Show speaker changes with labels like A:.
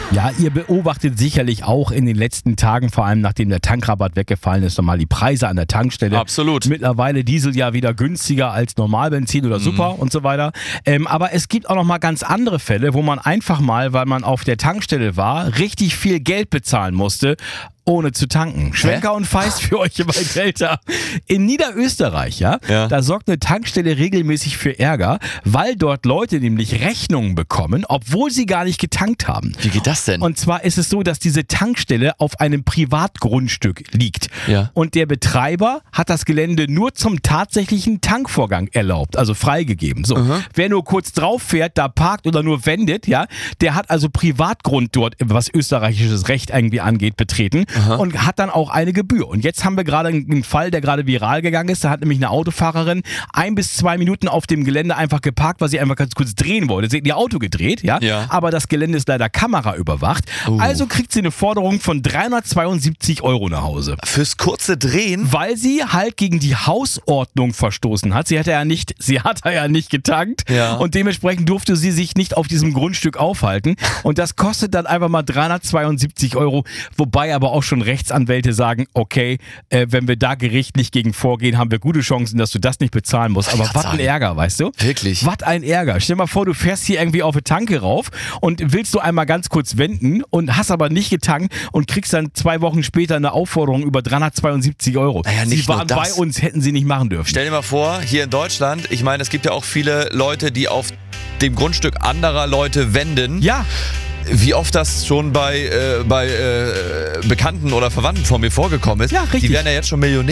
A: Ja, ihr beobachtet sicherlich auch in den letzten Tagen, vor allem nachdem der Tankrabatt weggefallen ist, nochmal die Preise an der Tankstelle.
B: Absolut.
A: Mittlerweile Diesel ja wieder günstiger als Normalbenzin oder Super und so weiter. Aber es gibt auch nochmal ganz andere Fälle, wo man einfach mal, weil man auf der Tankstelle war, richtig viel Geld bezahlen musste, ohne zu tanken. Schwenker und Feist für euch bei Delta. In Niederösterreich, ja, da sorgt eine Tankstelle regelmäßig für Ärger, weil dort Leute nämlich Rechnungen bekommen, obwohl sie gar nicht getankt haben.
B: Wie geht das denn?
A: Und zwar ist es so, dass diese Tankstelle auf einem Privatgrundstück liegt.
B: Ja.
A: Und der Betreiber hat das Gelände nur zum tatsächlichen Tankvorgang erlaubt, also freigegeben. So, wer nur kurz drauf fährt, da parkt oder nur wendet, ja, der hat also Privatgrund dort, was österreichisches Recht irgendwie angeht, betreten. Und hat dann auch eine Gebühr. Und jetzt haben wir gerade einen Fall, der gerade viral gegangen ist. Da hat nämlich eine Autofahrerin 1 bis 2 Minuten auf dem Gelände einfach geparkt, weil sie einfach ganz kurz drehen wollte. Sie hat ihr Auto gedreht, ja? Aber das Gelände ist leider kameraüberwacht. Also kriegt sie eine Forderung von 372 € nach Hause.
B: Fürs kurze Drehen?
A: Weil sie halt gegen die Hausordnung verstoßen hat. Sie hat ja nicht getankt.
B: Ja.
A: Und dementsprechend durfte sie sich nicht auf diesem Grundstück aufhalten. Und das kostet dann einfach mal 372 €. Wobei aber auch schon Rechtsanwälte sagen, okay, wenn wir da gerichtlich gegen vorgehen, haben wir gute Chancen, dass du das nicht bezahlen musst. Aber was ein Ärger, weißt du?
B: Wirklich?
A: Was ein Ärger. Stell dir mal vor, du fährst hier irgendwie auf eine Tanke rauf und willst du einmal ganz kurz wenden und hast aber nicht getankt und kriegst dann 2 Wochen später eine Aufforderung über 372 €.
B: Naja,
A: sie waren bei uns, hätten sie nicht machen dürfen.
B: Stell dir mal vor, hier in Deutschland, ich meine, es gibt ja auch viele Leute, die auf dem Grundstück anderer Leute wenden.
A: Ja.
B: Wie oft das schon bei Bekannten oder Verwandten von mir vorgekommen ist.
A: Ja, richtig.
B: Die werden ja jetzt schon Millionär.